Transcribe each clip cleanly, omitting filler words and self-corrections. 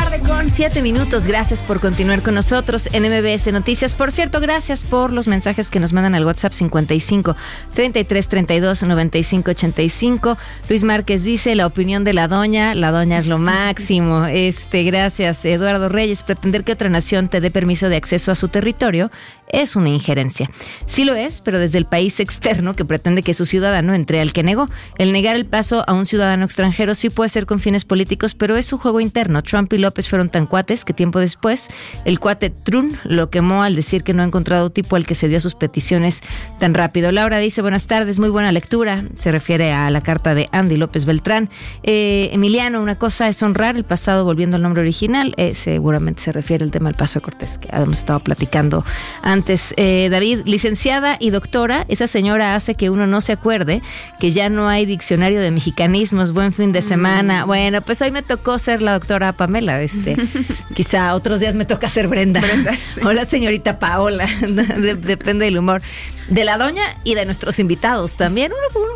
9:07. Gracias por continuar con nosotros en MBS Noticias. Por cierto, gracias por los mensajes que nos mandan al WhatsApp 55 33 32 95 85. Luis Márquez dice: la opinión de la doña es lo máximo. Gracias. Eduardo Reyes: pretender que otra nación te dé permiso de acceso a su territorio es una injerencia. Sí lo es, pero desde el país externo que pretende que su ciudadano entre al que negó. El negar el paso a un ciudadano extranjero sí puede ser con fines políticos, pero es su juego interno. Trump y López fueron tan cuates que tiempo después el cuate Trump lo quemó al decir que no ha encontrado tipo al que se dio a sus peticiones tan rápido. Laura dice: buenas tardes, muy buena lectura. Se refiere a la carta de Andy López Beltrán. Emiliano: una cosa es honrar el pasado volviendo al nombre original. Seguramente se refiere al tema del paso de Cortés, que habíamos estado platicando antes. David: licenciada y doctora, esa señora hace que uno no se acuerde que ya no hay diccionario de mexicanismos. Buen fin de semana. Bueno, pues hoy me tocó ser la doctora Pamela. Quizá otros días me toca ser Brenda. Sí. Hola, señorita Paola. Depende del humor de la doña y de nuestros invitados también.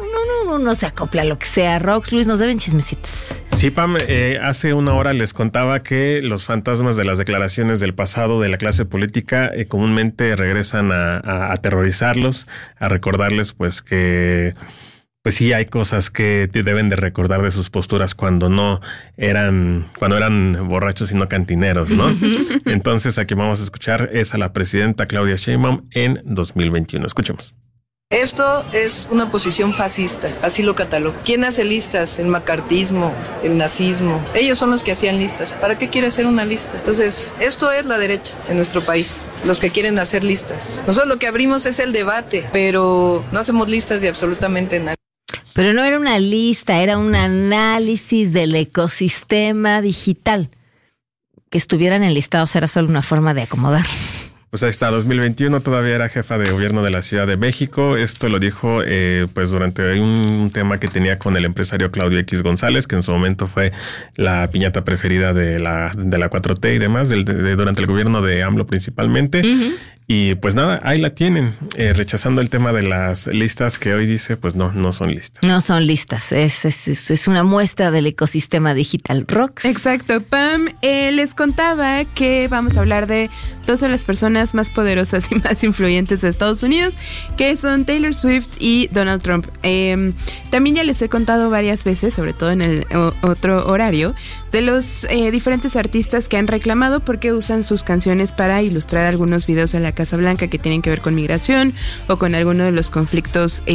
Uno se acopla a lo que sea. Rox, Luis, nos deben chismecitos. Sí, Pam, hace una hora les contaba que los fantasmas de las declaraciones del pasado de la clase política comúnmente regresan a aterrorizarlos, a recordarles pues que pues sí hay cosas que deben de recordar de sus posturas cuando eran borrachos y no cantineros, ¿no? Entonces aquí vamos a escuchar es a la presidenta Claudia Sheinbaum en 2021. Escuchemos. Esto es una posición fascista, así lo catalogó. ¿Quién hace listas? El macartismo, el nazismo. Ellos son los que hacían listas. ¿Para qué quiere hacer una lista? Entonces, esto es la derecha en nuestro país, los que quieren hacer listas. Nosotros lo que abrimos es el debate, pero no hacemos listas de absolutamente nada. Pero no era una lista, era un análisis del ecosistema digital. Que estuvieran enlistados era solo una forma de acomodar. Pues ahí está, 2021, todavía era jefa de gobierno de la Ciudad de México. Esto lo dijo pues durante un tema que tenía con el empresario Claudio X González, que en su momento fue la piñata preferida de la 4T y demás, durante el gobierno de AMLO principalmente. Uh-huh. Y pues nada, ahí la tienen, rechazando el tema de las listas que hoy dice, pues no son listas. No son listas, es una muestra del ecosistema digital. Rox. Exacto, Pam. Les contaba que vamos a hablar de dos de las personas más poderosas y más influyentes de Estados Unidos, que son Taylor Swift y Donald Trump. También ya les he contado varias veces, sobre todo en el otro horario, de los diferentes artistas que han reclamado porque usan sus canciones para ilustrar algunos videos en la Casa Blanca que tienen que ver con migración o con alguno de los conflictos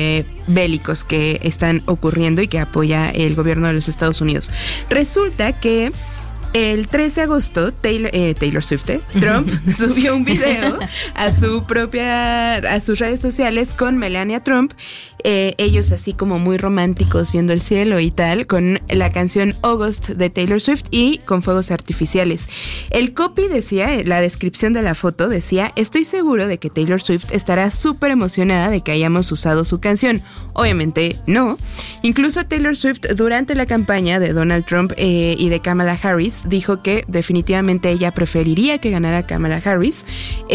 bélicos que están ocurriendo y que apoya el gobierno de los Estados Unidos. Resulta que el 13 de agosto, Taylor Swift, Trump, subió un video a sus redes sociales con Melania Trump, ellos así como muy románticos viendo el cielo y tal, con la canción August de Taylor Swift y con fuegos artificiales. El copy decía, la descripción de la foto decía: estoy seguro de que Taylor Swift estará súper emocionada de que hayamos usado su canción. Obviamente no. Incluso Taylor Swift durante la campaña de Donald Trump y de Kamala Harris dijo que definitivamente ella preferiría que ganara Kamala Harris,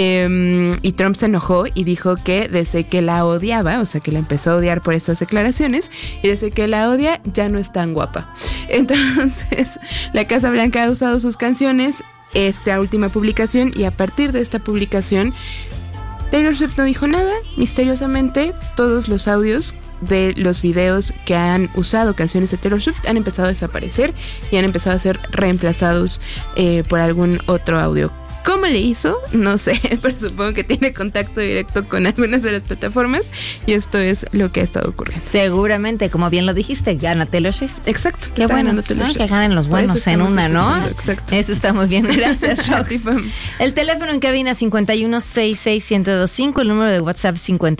y Trump se enojó y dijo que desde que la odiaba, o sea que la empezó a odiar por esas declaraciones, y desde que la odia ya no es tan guapa. Entonces la Casa Blanca ha usado sus canciones, esta última publicación, y a partir de esta publicación Taylor Swift no dijo nada. Misteriosamente todos los audios de los videos que han usado canciones de Taylor Swift han empezado a desaparecer y han empezado a ser reemplazados por algún otro audio. ¿Cómo le hizo? No sé, pero supongo que tiene contacto directo con algunas de las plataformas y esto es lo que ha estado ocurriendo. Seguramente, como bien lo dijiste, gana Taylor Swift. Exacto. Qué bueno, que ganen los buenos en una, ¿no? Exacto. Eso está muy bien, gracias, Rox. El teléfono en cabina 51661025, el número de WhatsApp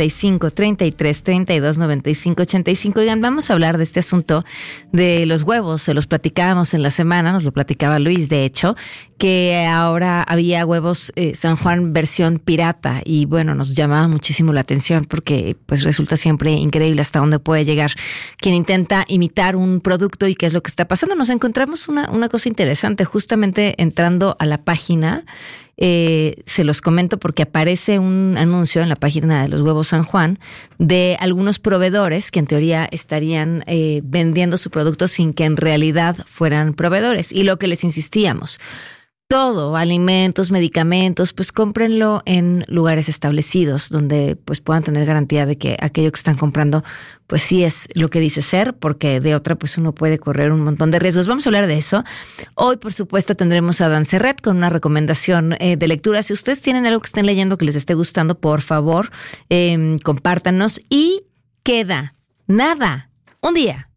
5533329585. Oigan, vamos a hablar de este asunto de los huevos, se los platicábamos en la semana, nos lo platicaba Luis, de hecho, que ahora había huevos San Juan versión pirata y bueno, nos llamaba muchísimo la atención porque pues resulta siempre increíble hasta dónde puede llegar quien intenta imitar un producto y qué es lo que está pasando. Nos encontramos una cosa interesante justamente entrando a la página se los comento porque aparece un anuncio en la página de los Huevos San Juan de algunos proveedores que en teoría estarían vendiendo su producto sin que en realidad fueran proveedores. Y lo que les insistíamos, todo, alimentos, medicamentos, pues cómprenlo en lugares establecidos donde pues puedan tener garantía de que aquello que están comprando pues sí es lo que dice ser, porque de otra pues uno puede correr un montón de riesgos. Vamos a hablar de eso. Hoy, por supuesto, tendremos a Dan Serret con una recomendación de lectura. Si ustedes tienen algo que estén leyendo que les esté gustando, por favor, compártanos. Y queda nada, un día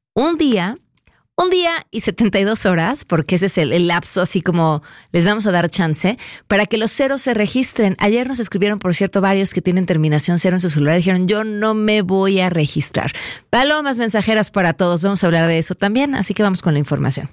y 72 horas, porque ese es el lapso, así como les vamos a dar chance, para que los ceros se registren. Ayer nos escribieron, por cierto, varios que tienen terminación 0 en su celular. Dijeron, yo no me voy a registrar. Palomas mensajeras para todos. Vamos a hablar de eso también, así que vamos con la información.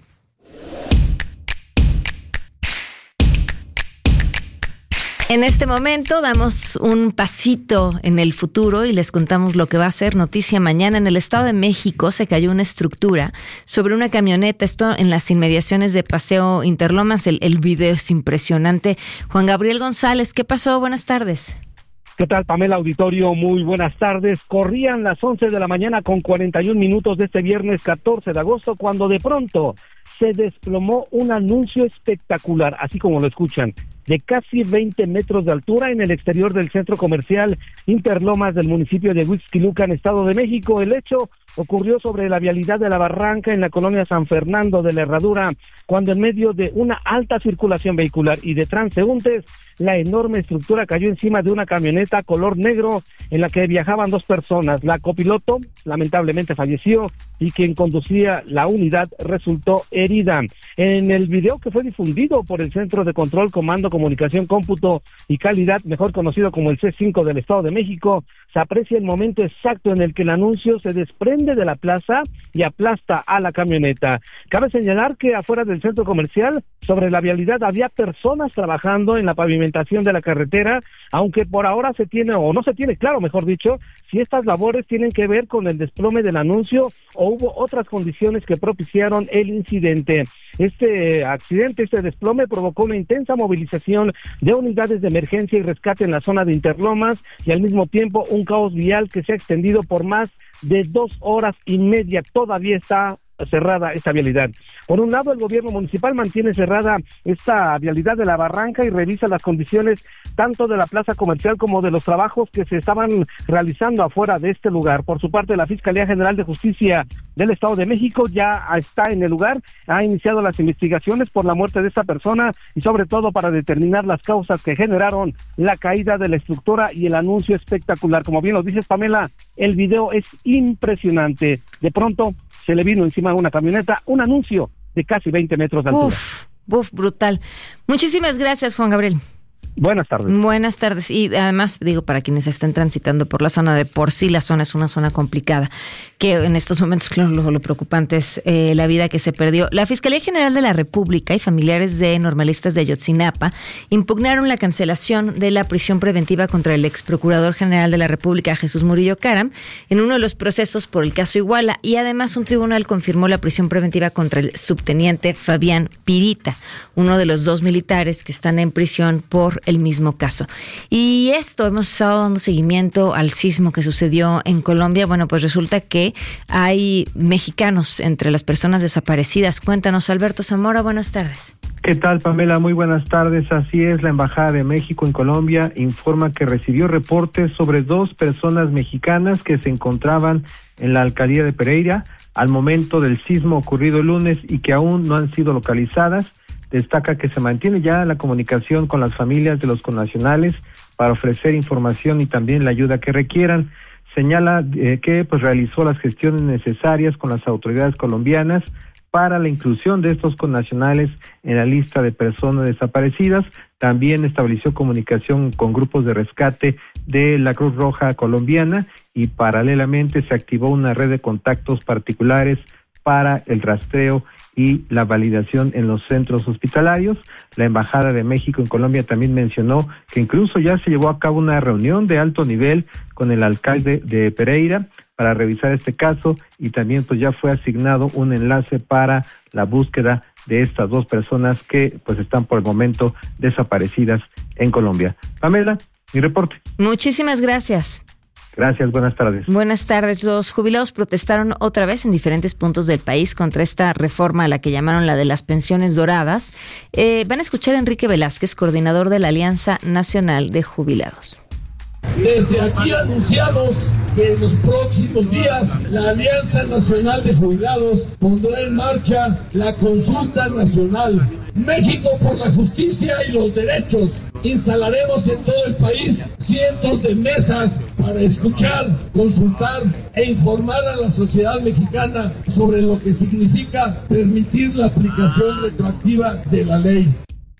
En este momento damos un pasito en el futuro y les contamos lo que va a ser noticia mañana. En el Estado de México se cayó una estructura sobre una camioneta, esto en las inmediaciones de Paseo Interlomas. El video es impresionante. Juan Gabriel González, ¿qué pasó? Buenas tardes. ¿Qué tal, Pamela Auditorio? Muy buenas tardes. Corrían las 11 de la mañana con 41 minutos de este viernes 14 de agosto cuando de pronto se desplomó un anuncio espectacular, así como lo escuchan, de casi 20 metros de altura en el exterior del centro comercial Interlomas del municipio de Huixquilucan, Estado de México. El hecho ocurrió sobre la vialidad de la Barranca en la colonia San Fernando de la Herradura, cuando en medio de una alta circulación vehicular y de transeúntes, la enorme estructura cayó encima de una camioneta color negro en la que viajaban 2 personas. La copiloto lamentablemente falleció y quien conducía la unidad resultó herida. En el video que fue difundido por el Centro de Control, Comando, Comunicación, Cómputo y Calidad, mejor conocido como el C5 del Estado de México, se aprecia el momento exacto en el que el anuncio se desprende de la plaza y aplasta a la camioneta. Cabe señalar que afuera del centro comercial, sobre la vialidad, había personas trabajando en la pavimentación de la carretera, aunque por ahora se tiene, o no se tiene claro, mejor dicho, si estas labores tienen que ver con el desplome del anuncio o hubo otras condiciones que propiciaron el incidente. Este accidente, este desplome, provocó una intensa movilización de unidades de emergencia y rescate en la zona de Interlomas y al mismo tiempo un caos vial que se ha extendido por más de 2 horas y media. Todavía está cerrada esta vialidad. Por un lado, el gobierno municipal mantiene cerrada esta vialidad de la Barranca y revisa las condiciones tanto de la plaza comercial como de los trabajos que se estaban realizando afuera de este lugar. Por su parte, la Fiscalía General de Justicia del Estado de México ya está en el lugar, ha iniciado las investigaciones por la muerte de esta persona y sobre todo para determinar las causas que generaron la caída de la estructura y el anuncio espectacular. Como bien lo dices, Pamela, el video es impresionante. De pronto se le vino encima de una camioneta un anuncio de casi 20 metros de altura. Brutal. Muchísimas gracias, Juan Gabriel. Buenas tardes. Buenas tardes. Y además, digo, para quienes estén transitando por la zona, de por sí la zona es una zona complicada, que en estos momentos, claro, lo preocupante es la vida que se perdió. La Fiscalía General de la República y familiares de normalistas de Ayotzinapa impugnaron la cancelación de la prisión preventiva contra el ex procurador general de la República, Jesús Murillo Caram, en uno de los procesos por el caso Iguala, y además un tribunal confirmó la prisión preventiva contra el subteniente Fabián Pirita, uno de los 2 militares que están en prisión por el mismo caso. Y esto, hemos estado dando seguimiento al sismo que sucedió en Colombia. Bueno, pues resulta que hay mexicanos entre las personas desaparecidas. Cuéntanos, Alberto Zamora, buenas tardes. ¿Qué tal, Pamela? Muy buenas tardes. Así es, la Embajada de México en Colombia informa que recibió reportes sobre 2 personas mexicanas que se encontraban en la alcaldía de Pereira al momento del sismo ocurrido el lunes y que aún no han sido localizadas. Destaca que se mantiene ya la comunicación con las familias de los connacionales para ofrecer información y también la ayuda que requieran. Señala que realizó las gestiones necesarias con las autoridades colombianas para la inclusión de estos connacionales en la lista de personas desaparecidas. También estableció comunicación con grupos de rescate de la Cruz Roja colombiana y paralelamente se activó una red de contactos particulares para el rastreo y la validación en los centros hospitalarios. La Embajada de México en Colombia también mencionó que incluso ya se llevó a cabo una reunión de alto nivel con el alcalde de Pereira para revisar este caso y también ya fue asignado un enlace para la búsqueda de estas dos personas que pues están por el momento desaparecidas en Colombia. Pamela, mi reporte. Muchísimas gracias. Gracias, buenas tardes. Buenas tardes. Los jubilados protestaron otra vez en diferentes puntos del país contra esta reforma a la que llamaron la de las pensiones doradas. Van a escuchar a Enrique Velázquez, coordinador de la Alianza Nacional de Jubilados. Desde aquí anunciamos que en los próximos días la Alianza Nacional de Jubilados pondrá en marcha la consulta nacional México por la justicia y los derechos. Instalaremos en todo el país cientos de mesas para escuchar, consultar e informar a la sociedad mexicana sobre lo que significa permitir la aplicación retroactiva de la ley.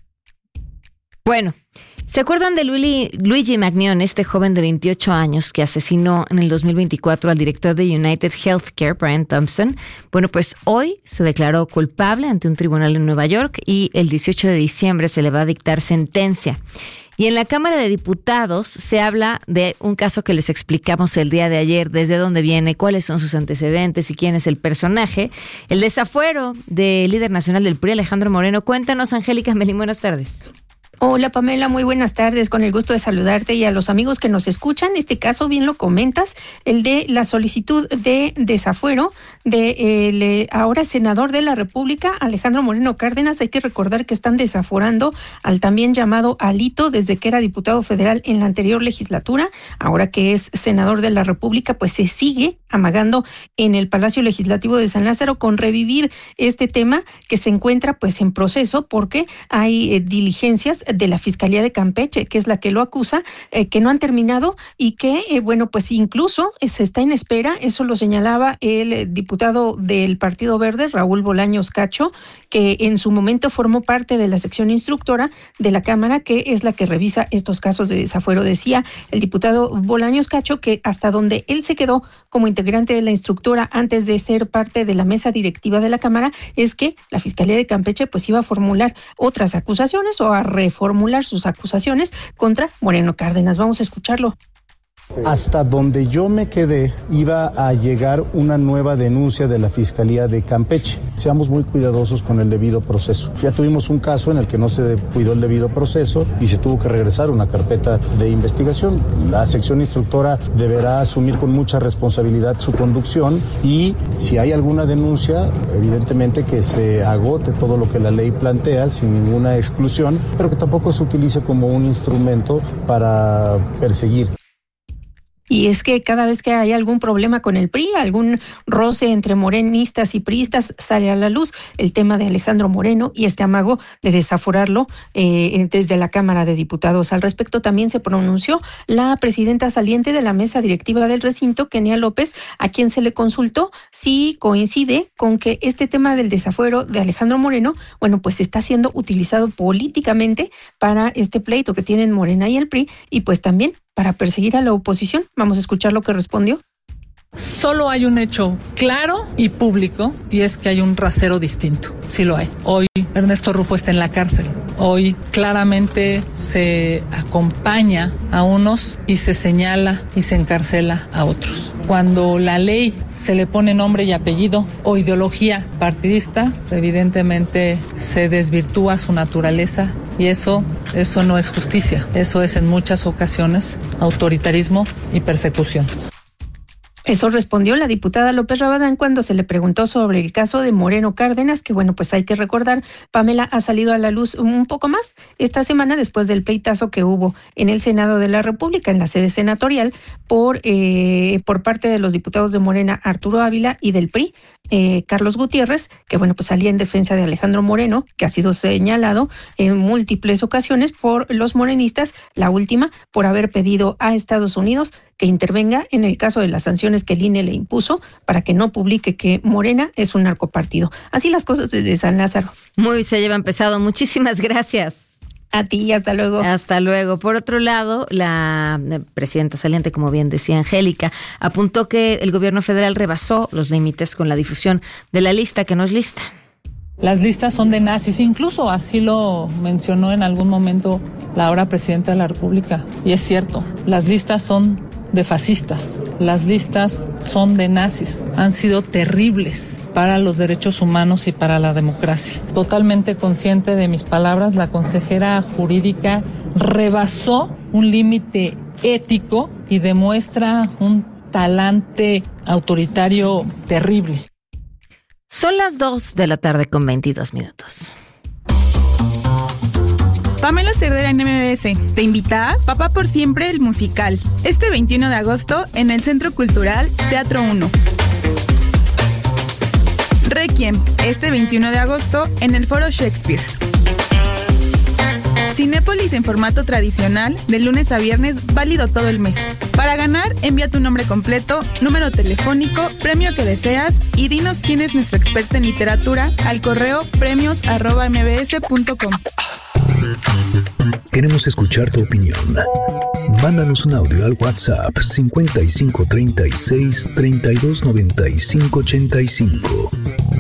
Bueno, ¿se acuerdan de Luigi Magnion, este joven de 28 años que asesinó en el 2024 al director de United Healthcare, Brian Thompson? Bueno, pues hoy se declaró culpable ante un tribunal en Nueva York y el 18 de diciembre se le va a dictar sentencia. Y en la Cámara de Diputados se habla de un caso que les explicamos el día de ayer, desde dónde viene, cuáles son sus antecedentes y quién es el personaje. El desafuero del líder nacional del PRI, Alejandro Moreno. Cuéntanos, Angélica Melín, buenas tardes. Hola Pamela, muy buenas tardes, con el gusto de saludarte y a los amigos que nos escuchan. Este caso, bien lo comentas, el de la solicitud de desafuero de ahora senador de la República, Alejandro Moreno Cárdenas. Hay que recordar que están desaforando al también llamado Alito desde que era diputado federal en la anterior legislatura. Ahora que es senador de la República, pues se sigue amagando en el Palacio Legislativo de San Lázaro con revivir este tema que se encuentra pues en proceso porque hay diligencias de la Fiscalía de Campeche, que es la que lo acusa, que no han terminado y que, bueno, pues incluso se está en espera. Eso lo señalaba el diputado del Partido Verde, Raúl Bolaños Cacho, que en su momento formó parte de la sección instructora de la Cámara, que es la que revisa estos casos de desafuero. Decía el diputado Bolaños Cacho que hasta donde él se quedó como integrante de la instructora antes de ser parte de la mesa directiva de la Cámara, es que la Fiscalía de Campeche pues iba a formular otras acusaciones o a reformular sus acusaciones contra Moreno Cárdenas. Vamos a escucharlo. Hasta donde yo me quedé, iba a llegar una nueva denuncia de la Fiscalía de Campeche. Seamos muy cuidadosos con el debido proceso. Ya tuvimos un caso en el que no se cuidó el debido proceso y se tuvo que regresar una carpeta de investigación. La sección instructora deberá asumir con mucha responsabilidad su conducción y si hay alguna denuncia, evidentemente que se agote todo lo que la ley plantea sin ninguna exclusión, pero que tampoco se utilice como un instrumento para perseguir. Y es que cada vez que hay algún problema con el PRI, algún roce entre morenistas y priistas, sale a la luz el tema de Alejandro Moreno y este amago de desaforarlo desde la Cámara de Diputados. Al respecto también se pronunció la presidenta saliente de la mesa directiva del recinto, Kenia López, a quien se le consultó si coincide con que este tema del desafuero de Alejandro Moreno, bueno, pues está siendo utilizado políticamente para este pleito que tienen Morena y el PRI y pues también para perseguir a la oposición. Vamos a escuchar lo que respondió. Solo hay un hecho claro y público y es que hay un rasero distinto. Sí lo hay. Hoy Ernesto Rufo está en la cárcel. Hoy claramente se acompaña a unos y se señala y se encarcela a otros. Cuando la ley se le pone nombre y apellido o ideología partidista, evidentemente se desvirtúa su naturaleza y eso no es justicia. Eso es en muchas ocasiones autoritarismo y persecución. Eso respondió la diputada López Rabadán cuando se le preguntó sobre el caso de Moreno Cárdenas, que bueno, pues hay que recordar, Pamela, ha salido a la luz un poco más esta semana después del pleitazo que hubo en el Senado de la República, en la sede senatorial, por parte de los diputados de Morena, Arturo Ávila, y del PRI, Carlos Gutiérrez, que bueno, pues salía en defensa de Alejandro Moreno, que ha sido señalado en múltiples ocasiones por los morenistas, la última por haber pedido a Estados Unidos que intervenga en el caso de las sanciones que el INE le impuso para que no publique que Morena es un narcopartido. Así las cosas desde San Lázaro. Muy se llevan pesado. Muchísimas gracias. A ti, hasta luego. Hasta luego. Por otro lado, la presidenta saliente, como bien decía Angélica, apuntó que el gobierno federal rebasó los límites con la difusión de la lista que no es lista. Las listas son de nazis, incluso así lo mencionó en algún momento la ahora presidenta de la República. Y es cierto, las listas son de fascistas. Las listas son de nazis. Han sido terribles para los derechos humanos y para la democracia. Totalmente consciente de mis palabras, la consejera jurídica rebasó un límite ético y demuestra un talante autoritario terrible. Son las 2:22 p.m. Pamela Cerdeira en MBS te invita a Papá por Siempre, el musical, este 21 de agosto en el Centro Cultural Teatro 1. Requiem, este 21 de agosto en el Foro Shakespeare. Cinépolis en formato tradicional, de lunes a viernes, válido todo el mes. Para ganar, envía tu nombre completo, número telefónico, premio que deseas y dinos quién es nuestro experto en literatura al correo premios@mbs.com. Queremos escuchar tu opinión. Mándanos un audio al WhatsApp 55 36 32 95 85.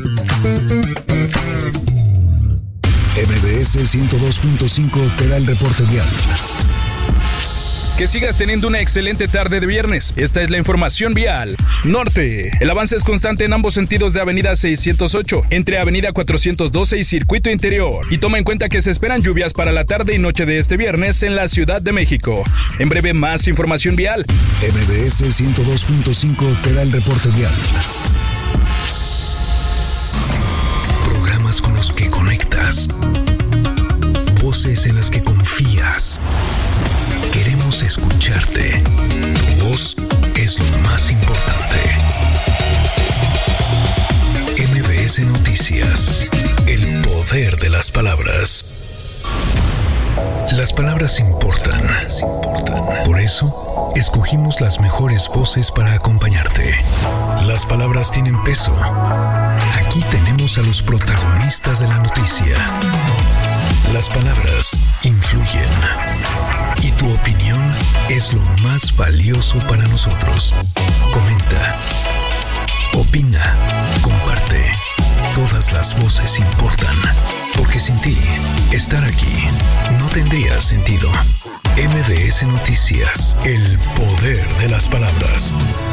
MBS 102.5 te da el reporte vial. Que sigas teniendo una excelente tarde de viernes. Esta es la información vial. Norte. El avance es constante en ambos sentidos de Avenida 608, entre Avenida 412 y Circuito Interior. Y toma en cuenta que se esperan lluvias para la tarde y noche de este viernes en la Ciudad de México. En breve, más información vial. MBS 102.5 te da el reporte vial. Programas con los que conectas. Voces en las que confías. Queremos escucharte. Tu voz es lo más importante. MBS Noticias. El poder de las palabras. Las palabras importan. Por eso, escogimos las mejores voces para acompañarte. Las palabras tienen peso. Aquí tenemos a los protagonistas de la noticia. Las palabras influyen. Y tu opinión es lo más valioso para nosotros. Comenta, opina, comparte. Todas las voces importan, porque sin ti, estar aquí no tendría sentido. MBS Noticias, el poder de las palabras.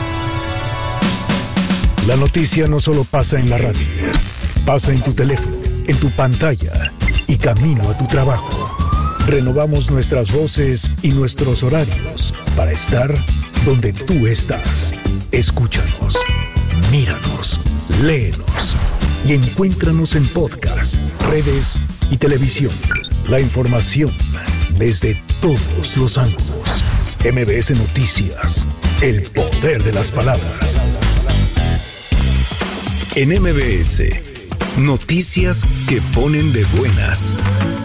La noticia no solo pasa en la radio, pasa en tu teléfono, en tu pantalla y camino a tu trabajo. Renovamos nuestras voces y nuestros horarios para estar donde tú estás. Escúchanos, míranos, léenos y encuéntranos en podcast, redes y televisión. La información desde todos los ángulos. MBS Noticias, el poder de las palabras. En MBS, noticias que ponen de buenas.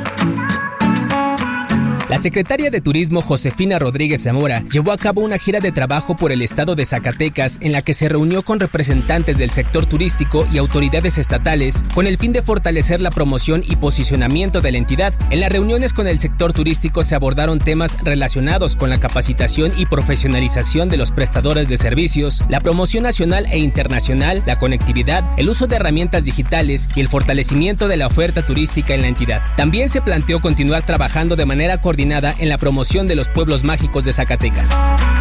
La secretaria de Turismo Josefina Rodríguez Zamora llevó a cabo una gira de trabajo por el estado de Zacatecas en la que se reunió con representantes del sector turístico y autoridades estatales con el fin de fortalecer la promoción y posicionamiento de la entidad. En las reuniones con el sector turístico se abordaron temas relacionados con la capacitación y profesionalización de los prestadores de servicios, la promoción nacional e internacional, la conectividad, el uso de herramientas digitales y el fortalecimiento de la oferta turística en la entidad. También se planteó continuar trabajando de manera coordinada en la promoción de los pueblos mágicos de Zacatecas.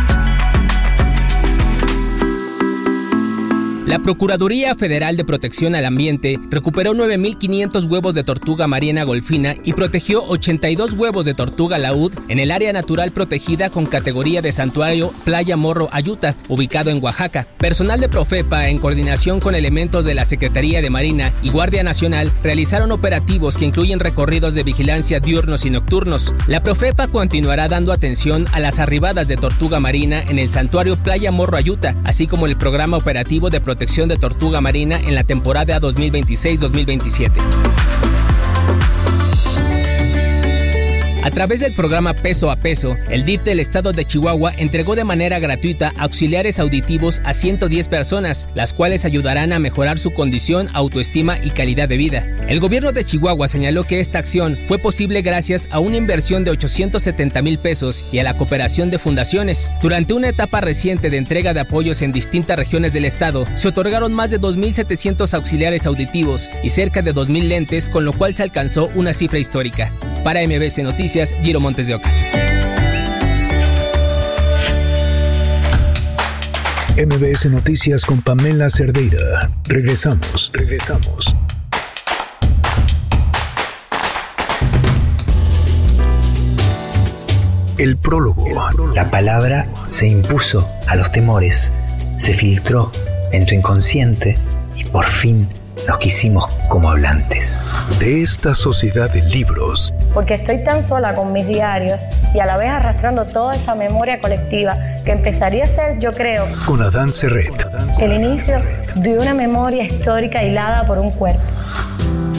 La Procuraduría Federal de Protección al Ambiente recuperó 9.500 huevos de tortuga marina golfina y protegió 82 huevos de tortuga laúd en el área natural protegida con categoría de santuario Playa Morro Ayuta, ubicado en Oaxaca. Personal de Profepa, en coordinación con elementos de la Secretaría de Marina y Guardia Nacional, realizaron operativos que incluyen recorridos de vigilancia diurnos y nocturnos. La Profepa continuará dando atención a las arribadas de tortuga marina en el santuario Playa Morro Ayuta, así como el programa operativo de protección de tortuga marina en la temporada 2026-2027. A través del programa Peso a Peso, el DIF del estado de Chihuahua entregó de manera gratuita auxiliares auditivos a 110 personas, las cuales ayudarán a mejorar su condición, autoestima y calidad de vida. El gobierno de Chihuahua señaló que esta acción fue posible gracias a una inversión de 870,000 pesos y a la cooperación de fundaciones. Durante una etapa reciente de entrega de apoyos en distintas regiones del estado, se otorgaron más de 2,700 auxiliares auditivos y cerca de 2,000 lentes, con lo cual se alcanzó una cifra histórica. Para MBS Noticias, Giro Montes de Oca. MBS Noticias con Pamela Cerdeira. Regresamos. El prólogo. La palabra se impuso a los temores, se filtró en tu inconsciente y por fin nos quisimos como hablantes. De esta sociedad de libros. Porque estoy tan sola con mis diarios y a la vez arrastrando toda esa memoria colectiva que empezaría a ser, yo creo, con Adán Serret. el inicio de una memoria histórica hilada por un cuerpo.